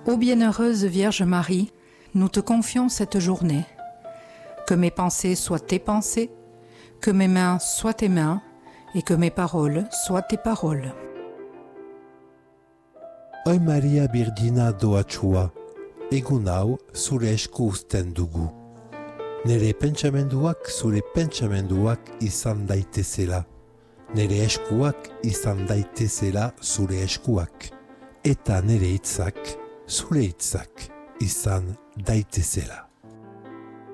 Ô bienheureuse Vierge Marie, nous te confions cette journée. Que mes pensées soient tes pensées, que mes mains soient tes mains, et que mes paroles soient tes paroles. Oi Maria Birdina doatsua, egun hau zure esku uzten dugu. Nere pentsamenduak zure pentsamenduak izan daitezela. Nere eskuak izan daitezela zure eskuak. Eta nere hitzak zure hitzak izan daitezela.